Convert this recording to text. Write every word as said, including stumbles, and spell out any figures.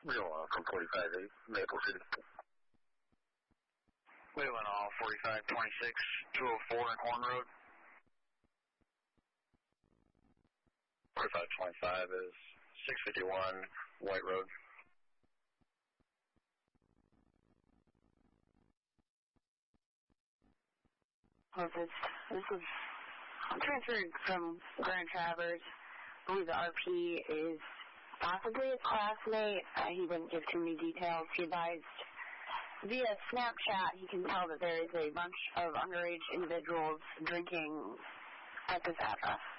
Real uh, from forty-five eight, Maple City. Wheeling all forty-five twenty-six, two oh four in Horn Road. forty-five twenty-five is six fifty-one White Road. This is, this is I'm transferred from Grand Traverse. I believe the R P is possibly a classmate. Uh, he didn't give too many details. He advised via Snapchat he can tell that there is a bunch of underage individuals drinking at this address.